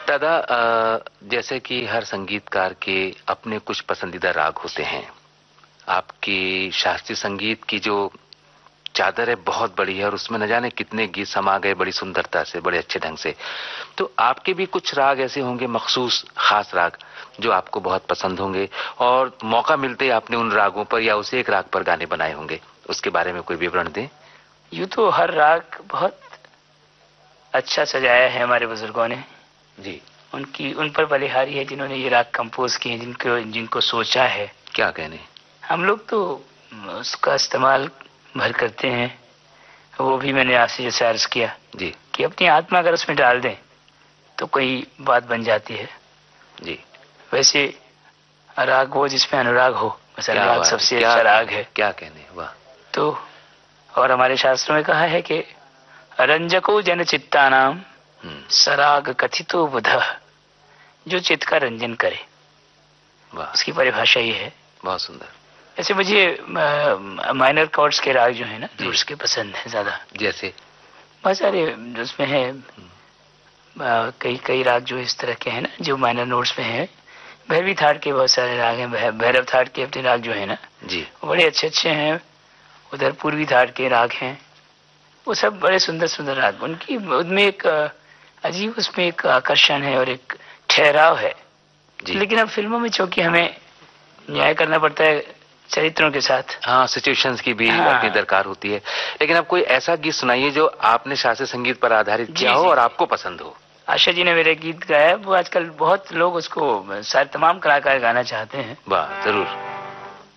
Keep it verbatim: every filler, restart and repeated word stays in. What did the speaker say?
दादा, अ, जैसे कि हर संगीतकार के अपने कुछ पसंदीदा राग होते हैं। आपकी शास्त्रीय संगीत की जो चादर है बहुत बड़ी है और उसमें न जाने कितने गीत समा गए बड़ी सुंदरता से, बड़े अच्छे ढंग से। तो आपके भी कुछ राग ऐसे होंगे, मखसूस खास राग जो आपको बहुत पसंद होंगे और मौका मिलते ही आपने उन रागों पर या उसे एक राग पर गाने बनाए होंगे, उसके बारे में कोई विवरण दें। यूं तो हर राग बहुत अच्छा सजाया है हमारे बुजुर्गों ने जी। उनकी उन पर बलिहारी है जिन्होंने ये राग कंपोज किए हैं, जिनको जिनको सोचा है। क्या कहने, हम लोग तो उसका इस्तेमाल भर करते हैं। वो भी मैंने आपसे जैसे अर्ज किया जी कि अपनी आत्मा अगर उसमें डाल दें तो कोई बात बन जाती है। जी। वैसे राग वो जिसमें अनुराग हो, बस अनुराग सबसे अच्छा राग है। क्या कहने, वाह। तो और हमारे शास्त्रों में कहा है कि रंजको जन चित्तानाम सराग कथितो बुधः, जो चित्त का रंजन करे। वाह, इसकी परिभाषा ये है। बहुत सुंदर। ऐसे मुझे माइनर कॉर्ड्स के राग जो है ना जो उसके पसंद है ज्यादा। जैसे बहुत सारे उसमें है, कई कई राग जो इस तरह के हैं ना जो माइनर नोट्स में है। भैरवी थाट के बहुत सारे राग हैं, भैरव थाट के अपने राग जो है ना जी बड़े अच्छे अच्छे हैं। उधर पूर्वी थाट के राग हैं, वो सब बड़े सुंदर सुंदर राग। उनकी उनमें एक अजीब उसमें एक आकर्षण है और एक ठहराव है। लेकिन अब फिल्मों में चूंकि हमें न्याय करना पड़ता है चरित्रों के साथ, हाँ, सिचुएशंस की भी हाँ। अपनी दरकार होती है। लेकिन अब कोई ऐसा गीत सुनाइए जो आपने शास्त्रीय संगीत पर आधारित किया हो और आपको पसंद हो। आशा जी ने मेरे गीत गाया, वो आजकल बहुत लोग उसको सारे तमाम कलाकार गाना चाहते हैं। वाह, जरूर।